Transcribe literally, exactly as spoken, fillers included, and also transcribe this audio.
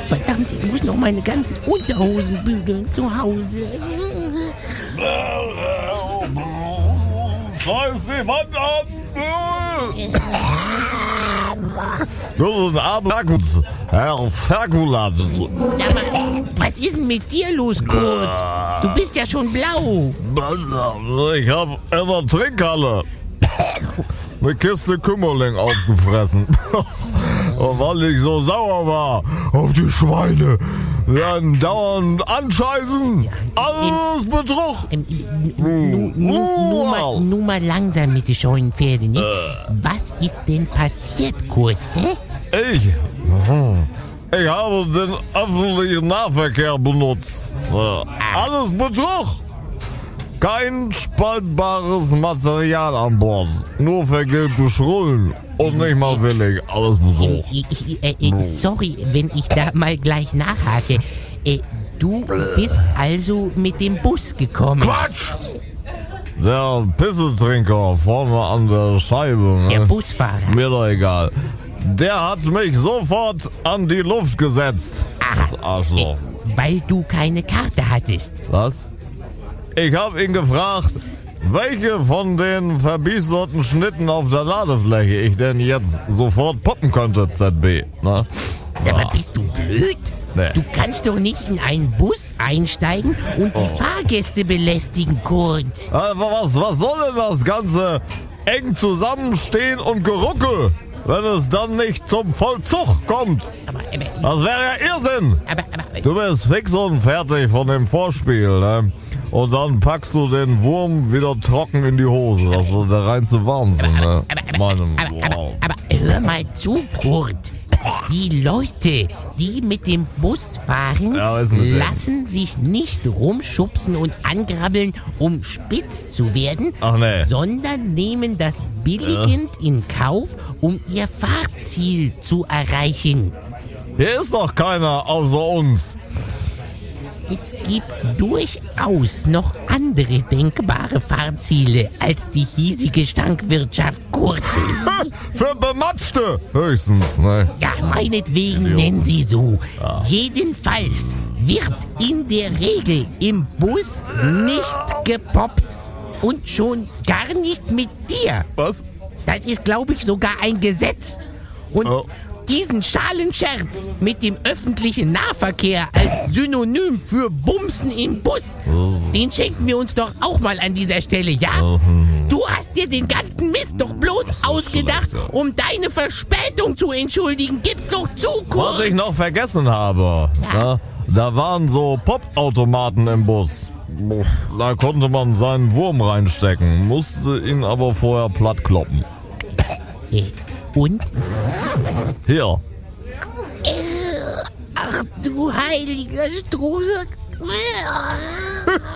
Verdammt, ich muss noch meine ganzen Unterhosen bügeln zu Hause. Scheiß die Wand an! Das ist ein Abendakkus, Herr Ferkulat. Sag mal, was ist denn mit dir los, Kurt? Du bist ja schon blau. Ich hab in der Trinkhalle eine Kiste Kümmerling aufgefressen. Und weil ich so sauer war auf die Schweine, dann dauernd anscheißen, alles Betrug. Ähm, nu, nu, nu, mal, nu mal langsam mit den scheuen Pferden, ne? Was ist denn passiert, Kurt? Hä? Ich? Ich habe den öffentlichen Nahverkehr benutzt. Alles Betrug. Kein spaltbares Material an Bord. Nur vergilbte Schrullen. Und nicht mal willig. Alles Betrug. Äh, äh, äh, sorry, wenn ich da mal gleich nachhake. Äh, du bist also mit dem Bus gekommen. Quatsch! Der Pissetrinker vorne an der Scheibe. Ne? Der Busfahrer. Mir doch egal. Der hat mich sofort an die Luft gesetzt. Aha. Das Arschloch. Äh, weil du keine Karte hattest. Was? Ich habe ihn gefragt, welche von den verbiesterten Schnitten auf der Ladefläche ich denn jetzt sofort poppen könnte, Z B. Na? Aber bist du blöd? Nee. Du kannst doch nicht in einen Bus einsteigen und die Oh. Fahrgäste belästigen, Kurt. Aber was, was soll denn das Ganze? Eng zusammenstehen und Geruckel, wenn es dann nicht zum Vollzug kommt. Aber, aber, Das wäre ja Irrsinn. aber, aber, Du bist fix und fertig von dem Vorspiel, ne? Und dann packst du den Wurm wieder trocken in die Hose. Das ist der reinste Wahnsinn, ne? aber, aber, Meinem, aber, aber, wow. aber hör mal zu, Kurt. Die Leute, die mit dem Bus fahren, Ja, was ist mit denen? lassen sich nicht rumschubsen und angrabbeln, um spitz zu werden, Ach nee. sondern nehmen das billigend in Kauf, um ihr Fahrziel zu erreichen. Hier ist doch keiner außer uns. Es gibt durchaus noch andere denkbare Fahrziele als die hiesige Stankwirtschaft, Kurt. Für Bematschte höchstens, ne? Ja, meinetwegen Idiot. nennen sie so. Jedenfalls wird in der Regel im Bus nicht gepoppt. Und schon gar nicht mit dir. Was? Das ist, glaube ich, sogar ein Gesetz. Und Oh. diesen Schalenscherz mit dem öffentlichen Nahverkehr als Synonym für Bumsen im Bus, den schenken wir uns doch auch mal an dieser Stelle, ja? Du hast dir den ganzen Mist doch bloß ausgedacht, schlecht, ja. um deine Verspätung zu entschuldigen. Gib's doch zu, Was ich Kurt! noch vergessen habe, Ja. na, da waren so Popautomaten im Bus. Da konnte man seinen Wurm reinstecken, musste ihn aber vorher platt kloppen. Äh, Und? Hier, Ach du heiliger Struse.